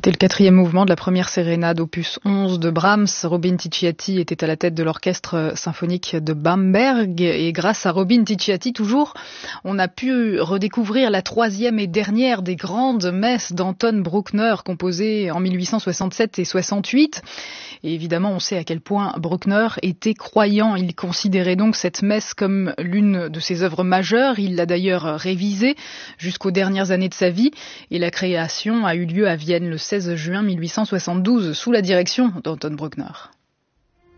C'était le 4e mouvement de la première sérénade opus 11 de Brahms. Robin Ticciati était à la tête de l'orchestre symphonique de Bamberg et grâce à Robin Ticciati toujours, on a pu redécouvrir la 3e et dernière des grandes messes d'Anton Bruckner composées en 1867 et 68. Et évidemment, on sait à quel point Bruckner était croyant. Il considérait donc cette messe comme l'une de ses œuvres majeures. Il l'a d'ailleurs révisée jusqu'aux dernières années de sa vie et la création a eu lieu à Vienne le 16 juin 1872 sous la direction d'Anton Bruckner.